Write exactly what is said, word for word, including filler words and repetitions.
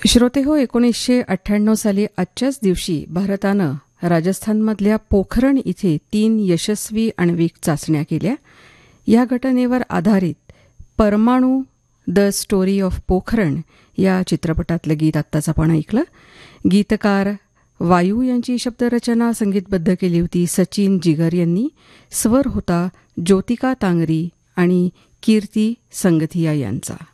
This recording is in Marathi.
श्रोते हो, एकोणीसशे अठ्ठ्याण्णव साली आजच्याच दिवशी भारतानं राजस्थानमधल्या पोखरण इथे तीन यशस्वी आण्विक चाचण्या केल्या. या घटनेवर आधारित परमाणू द स्टोरी ऑफ पोखरण या चित्रपटातलं गीत आत्ताच आपण ऐकलं. गीतकार वायू यांची शब्दरचना संगीतबद्ध केली होती सचिन जिगर यांनी. स्वर होता ज्योतिका तांगरी आणि कीर्ती संगथिया यांचा.